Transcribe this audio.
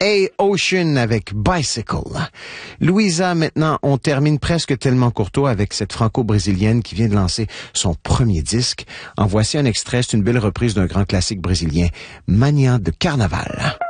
A Ocean avec Bicycle. Louisa, maintenant, on termine presque tellement courtois avec cette franco-brésilienne qui vient de lancer son premier disque. En voici un extrait, c'est une belle reprise d'un grand classique brésilien, Mania de Carnaval.